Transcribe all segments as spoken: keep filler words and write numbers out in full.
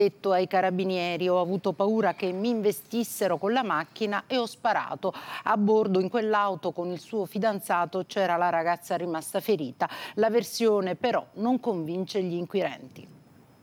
detto ai carabinieri: ho avuto paura che mi investissero con la macchina e ho sparato. A bordo in quell'auto con il suo fidanzato c'era la ragazza rimasta ferita. La versione però non convince gli inquirenti.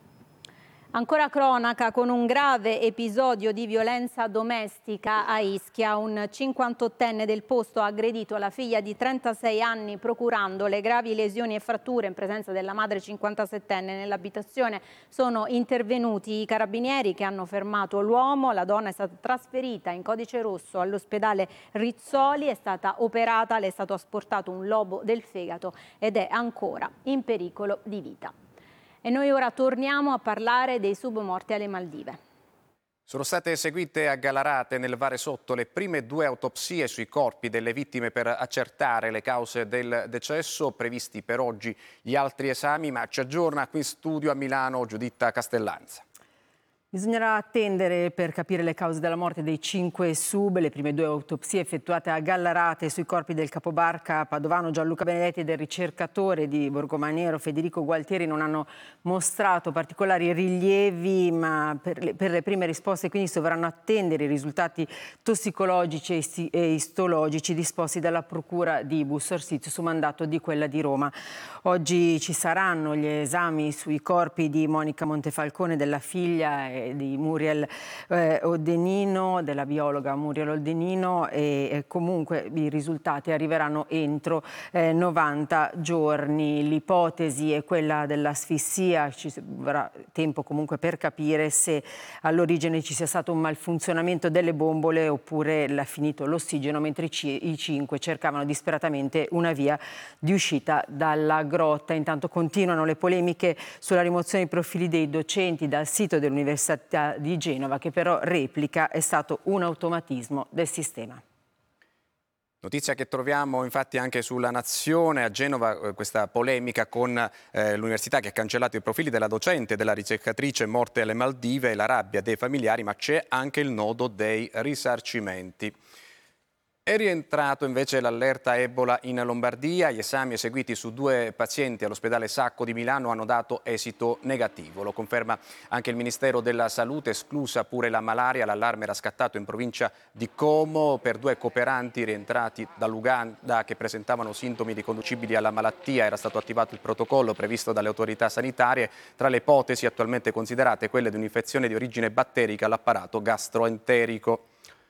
Ancora cronaca con un grave episodio di violenza domestica a Ischia. Un cinquantottenne del posto ha aggredito la figlia di trentasei anni procurandole gravi lesioni e fratture in presenza della madre cinquantasettenne. Nell'abitazione sono intervenuti i carabinieri che hanno fermato l'uomo. La donna è stata trasferita in codice rosso all'ospedale Rizzoli, è stata operata, le è stato asportato un lobo del fegato ed è ancora in pericolo di vita. E noi ora torniamo a parlare dei submorti alle Maldive. Sono state eseguite a Gallarate, nel Varesotto, le prime due autopsie sui corpi delle vittime per accertare le cause del decesso. Previsti per oggi gli altri esami, ma ci aggiorna qui in studio a Milano Giuditta Castellanza. Bisognerà attendere per capire le cause della morte dei cinque sub. Le prime due autopsie effettuate a Gallarate sui corpi del capobarca padovano Gianluca Benedetti e del ricercatore di Borgomaniero Federico Gualtieri non hanno mostrato particolari rilievi, ma per le, per le prime risposte quindi si dovranno attendere i risultati tossicologici e istologici disposti dalla Procura di Busto Arsizio su mandato di quella di Roma. Oggi ci saranno gli esami sui corpi di Monica Montefalcone, della figlia di Muriel eh, Odenino, della biologa Muriel Odenino, e eh, comunque i risultati arriveranno entro eh, novanta giorni. L'ipotesi è quella dell'asfissia, ci vorrà tempo comunque per capire se all'origine ci sia stato un malfunzionamento delle bombole oppure l'ha finito l'ossigeno, mentre i, c- i cinque cercavano disperatamente una via di uscita dalla grotta. Intanto continuano le polemiche sulla rimozione dei profili dei docenti dal sito dell'Università di Genova, che però replica è stato un automatismo del sistema. Notizia che troviamo infatti anche sulla Nazione. A Genova eh, questa polemica con eh, l'università che ha cancellato i profili della docente e della ricercatrice morte alle Maldive, la rabbia dei familiari, ma c'è anche il nodo dei risarcimenti. È rientrato invece l'allerta Ebola in Lombardia. Gli esami eseguiti su due pazienti all'ospedale Sacco di Milano hanno dato esito negativo. Lo conferma anche il Ministero della Salute, esclusa pure la malaria. L'allarme era scattato in provincia di Como per due cooperanti rientrati dall'Uganda che presentavano sintomi riconducibili alla malattia. Era stato attivato il protocollo previsto dalle autorità sanitarie. Tra le ipotesi attualmente considerate quelle di un'infezione di origine batterica all'apparato gastroenterico.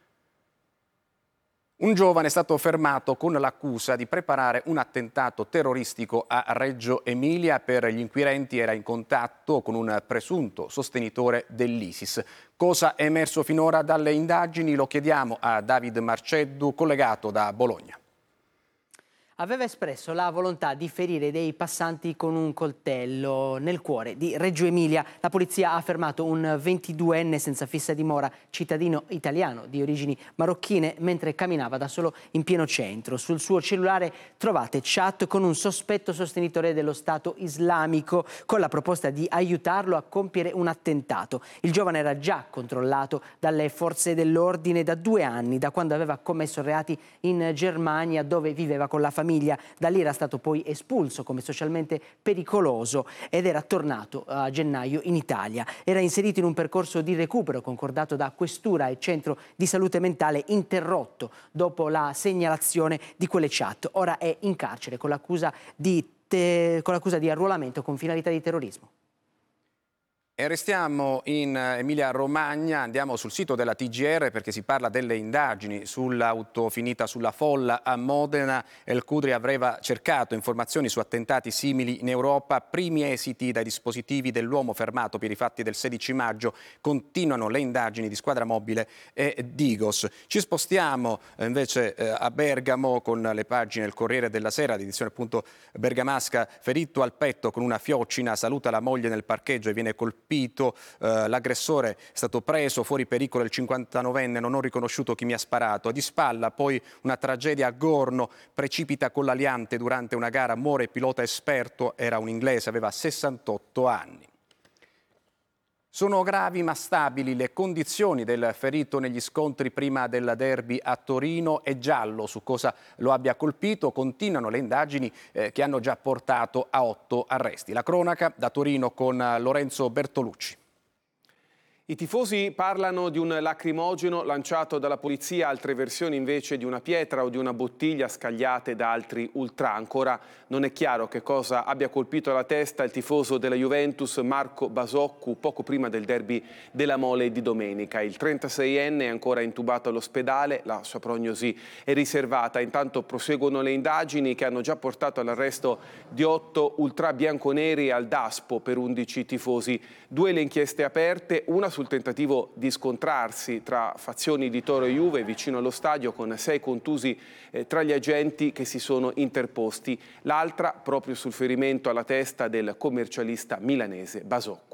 Un giovane è stato fermato con l'accusa di preparare un attentato terroristico a Reggio Emilia. Per gli inquirenti era in contatto con un presunto sostenitore dell'ISIS. Cosa è emerso finora dalle indagini? Lo chiediamo a David Marceddu, collegato da Bologna. Aveva espresso la volontà di ferire dei passanti con un coltello nel cuore di Reggio Emilia. La polizia ha fermato un ventiduenne senza fissa dimora, cittadino italiano di origini marocchine, mentre camminava da solo in pieno centro. Sul suo cellulare trovate chat con un sospetto sostenitore dello Stato islamico, con la proposta di aiutarlo a compiere un attentato. Il giovane era già controllato dalle forze dell'ordine da due anni, da quando aveva commesso reati in Germania, dove viveva con la famiglia. Da lì era stato poi espulso come socialmente pericoloso ed era tornato a gennaio in Italia. Era inserito in un percorso di recupero concordato da questura e centro di salute mentale, interrotto dopo la segnalazione di quelle chat. Ora è in carcere con l'accusa di, te- con l'accusa di arruolamento con finalità di terrorismo. E restiamo in Emilia-Romagna, andiamo sul sito della T G R perché si parla delle indagini sull'auto finita sulla folla a Modena. El Khudri aveva cercato informazioni su attentati simili in Europa. Primi esiti dai dispositivi dell'uomo fermato per i fatti del sedici maggio. Continuano le indagini di Squadra Mobile e Digos. Ci spostiamo invece a Bergamo con le pagine del Corriere della Sera, l'edizione appunto bergamasca. Ferito al petto con una fiocina, saluta la moglie nel parcheggio e viene colpito. Uh, l'aggressore è stato preso, fuori pericolo il cinquantanovenne, non ho riconosciuto chi mi ha sparato. Di spalla poi una tragedia a Gorno, precipita con l'aliante durante una gara, muore il pilota esperto, era un inglese, aveva sessantotto anni. Sono gravi ma stabili le condizioni del ferito negli scontri prima del derby a Torino. È giallo su cosa lo abbia colpito. Continuano le indagini eh, che hanno già portato a otto arresti. La cronaca da Torino con Lorenzo Bertolucci. I tifosi parlano di un lacrimogeno lanciato dalla polizia, altre versioni invece di una pietra o di una bottiglia scagliate da altri ultra. Ancora non è chiaro che cosa abbia colpito alla testa il tifoso della Juventus Marco Basoccu poco prima del derby della Mole di domenica. Il trentaseienne è ancora intubato all'ospedale, la sua prognosi è riservata. Intanto proseguono le indagini che hanno già portato all'arresto di otto ultra bianconeri al Daspo per undici tifosi. Due le inchieste aperte, una sul tentativo di scontrarsi tra fazioni di Toro e Juve vicino allo stadio con sei contusi eh, tra gli agenti che si sono interposti, l'altra proprio sul ferimento alla testa del commercialista milanese Basoccu.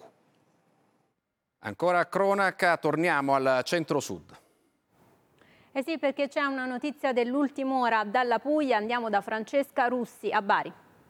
Ancora cronaca, torniamo al centro-sud. Eh sì, perché c'è una notizia dell'ultima ora dalla Puglia, andiamo da Francesca Russi a Bari.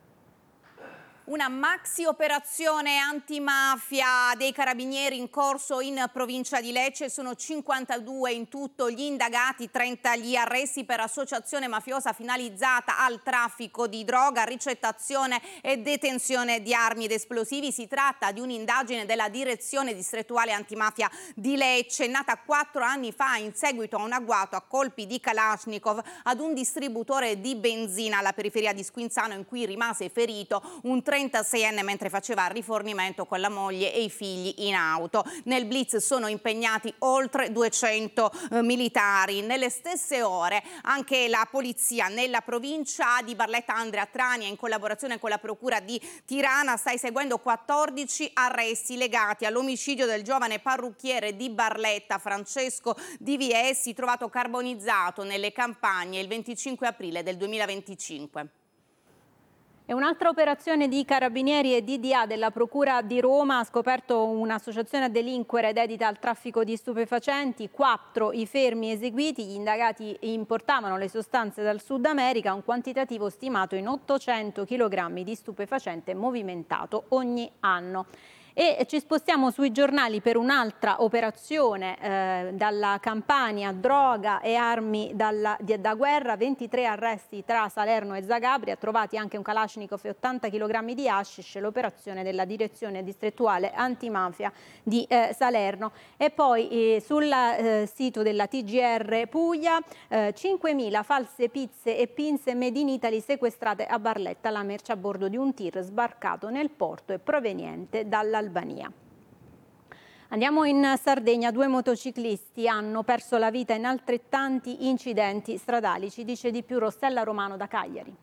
Una maxi operazione antimafia dei carabinieri in corso in provincia di Lecce, sono cinquantadue in tutto gli indagati, trenta gli arresti per associazione mafiosa finalizzata al traffico di droga, ricettazione e detenzione di armi ed esplosivi. Si tratta di un'indagine della direzione distrettuale antimafia di Lecce, nata quattro anni fa in seguito a un agguato a colpi di Kalashnikov ad un distributore di benzina alla periferia di Squinzano, in cui rimase ferito un trentaseienne mentre faceva rifornimento con la moglie e i figli in auto. Nel blitz sono impegnati oltre duecento eh, militari. Nelle stesse ore anche la polizia nella provincia di Barletta Andrea Trania, in collaborazione con la procura di Tirana, sta eseguendo quattordici arresti legati all'omicidio del giovane parrucchiere di Barletta Francesco Di Viesi, trovato carbonizzato nelle campagne il venticinque aprile del duemilaventicinque. E un'altra operazione di carabinieri e D D A della Procura di Roma ha scoperto un'associazione a delinquere dedita al traffico di stupefacenti, quattro i fermi eseguiti, gli indagati importavano le sostanze dal Sud America, un quantitativo stimato in ottocento chilogrammi di stupefacente movimentato ogni anno. E ci spostiamo sui giornali per un'altra operazione eh, dalla Campania, droga e armi dalla, di, da guerra, ventitré arresti tra Salerno e Zagabria, trovati anche un Kalashnikov e ottanta chilogrammi di hashish, l'operazione della direzione distrettuale antimafia di eh, Salerno. E poi eh, sul eh, sito della T G R Puglia eh, cinquemila false pizze e pinze made in Italy sequestrate a Barletta, la merce a bordo di un tir sbarcato nel porto e proveniente dalla Albania. Andiamo in Sardegna, due motociclisti hanno perso la vita in altrettanti incidenti stradali, ci dice di più Rossella Romano da Cagliari.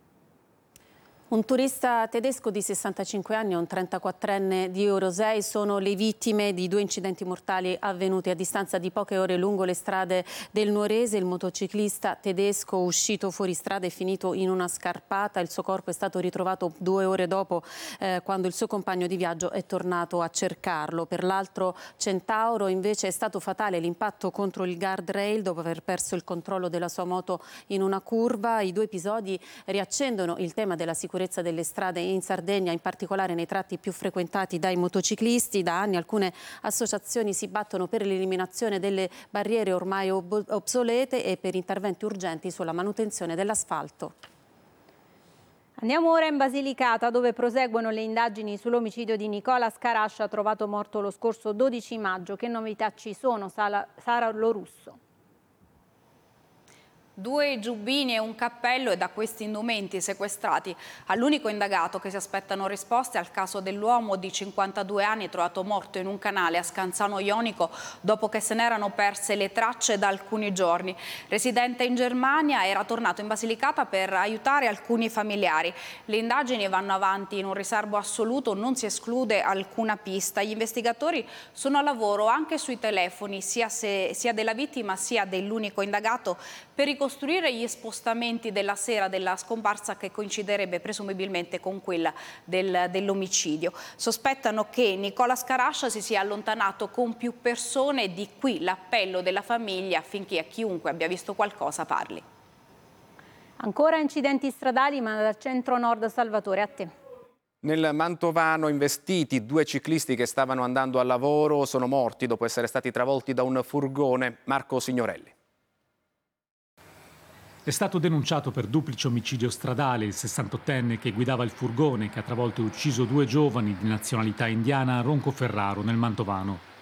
Un turista tedesco di sessantacinque anni e un trentaquattrenne di Eurosei sono le vittime di due incidenti mortali avvenuti a distanza di poche ore lungo le strade del Nuorese. Il motociclista tedesco uscito fuori strada è finito in una scarpata. Il suo corpo è stato ritrovato due ore dopo eh, quando il suo compagno di viaggio è tornato a cercarlo. Per l'altro Centauro invece è stato fatale l'impatto contro il guardrail dopo aver perso il controllo della sua moto in una curva. I due episodi riaccendono il tema della sicurezza delle strade in Sardegna, in particolare nei tratti più frequentati dai motociclisti. Da anni alcune associazioni si battono per l'eliminazione delle barriere ormai ob- obsolete e per interventi urgenti sulla manutenzione dell'asfalto. Andiamo ora in Basilicata, dove proseguono le indagini sull'omicidio di Nicola Scarascia, trovato morto lo scorso dodici maggio. Che novità ci sono? Sara, Sara Lorusso. Due giubbini e un cappello e da questi indumenti sequestrati all'unico indagato che si aspettano risposte al caso dell'uomo di cinquantadue anni trovato morto in un canale a Scanzano Jonico dopo che se n'erano perse le tracce da alcuni giorni. Residente in Germania, era tornato in Basilicata per aiutare alcuni familiari. Le indagini vanno avanti in un riserbo assoluto, non si esclude alcuna pista. Gli investigatori sono a lavoro anche sui telefoni sia, se, sia della vittima sia dell'unico indagato per ricostruire gli spostamenti della sera della scomparsa, che coinciderebbe presumibilmente con quella del, dell'omicidio. Sospettano che Nicola Scarascia si sia allontanato con più persone e di qui l'appello della famiglia affinché a chiunque abbia visto qualcosa parli. Ancora incidenti stradali, ma dal centro-nord. Salvatore, a te. Nel Mantovano investiti due ciclisti che stavano andando al lavoro sono morti dopo essere stati travolti da un furgone. Marco Signorelli. È stato denunciato per duplice omicidio stradale il sessantottenne che guidava il furgone che ha travolto e ucciso due giovani di nazionalità indiana a Roncoferraro, nel Mantovano.